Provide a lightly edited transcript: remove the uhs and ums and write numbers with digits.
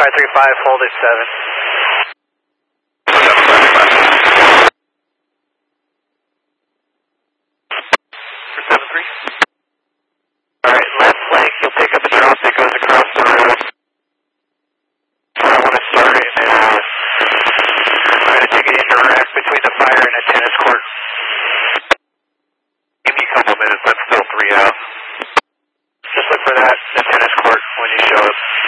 535, hold at 7. For 7-3. Alright, left flank, you'll pick up a drop that goes across the road. So I want to start it and I'm going to take an interact between the fire and a tennis court. Give me a couple minutes, that's still 3 out. Just look for that, the tennis court, when you show up.